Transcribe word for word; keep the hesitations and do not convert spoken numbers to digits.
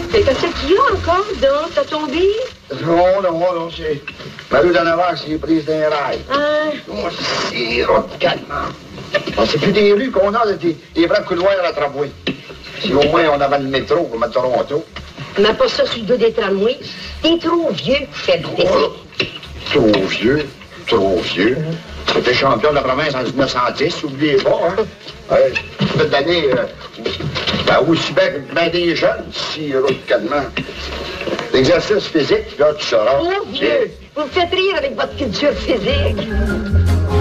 Mais qu'est-ce qu'il y a encore, donc? T'as tombé? Non, non, non, c'est... Ma rue d'en avant, c'est prise d'un rail. Ah. Oh, c'est radicalement. Oh, c'est plus des rues qu'on a, c'est des, des vrais couloirs à tramway. Si au moins on avait le métro comme à Toronto. On n'a pas ça sur le dos des tramways. T'es trop vieux pour faire du P C. Oh, trop vieux, trop vieux. J'étais champion de la province en dix-neuf cent dix, oubliez pas, hein. Ouais, cette année, euh, ben, aussi bien que ben des jeunes, si radicalement. L'exercice physique, là, tu sauras. Trop vieux. Vous me faites rire avec votre culture physique.